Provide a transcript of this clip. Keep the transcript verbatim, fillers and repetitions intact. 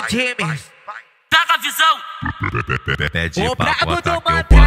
time. Pega a visão. Pede O pra brabo bota do que eu Mantel.